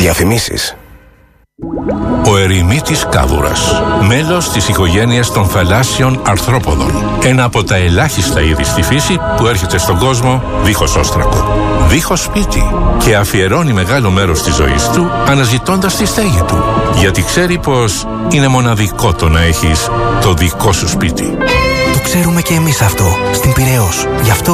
Διαφημίσεις. Ο ερημίτης κάβουρας, μέλος της οικογένειας των θαλάσσιων αρθρόποδων. Ένα από τα ελάχιστα είδη στη φύση που έρχεται στον κόσμο δίχως όστρακο, δίχως σπίτι, και αφιερώνει μεγάλο μέρος της ζωής του αναζητώντας τη στέγη του, γιατί ξέρει πως είναι μοναδικό το να έχεις το δικό σου σπίτι. Το ξέρουμε και εμείς αυτό, στην Πειραιώς. Γι' αυτό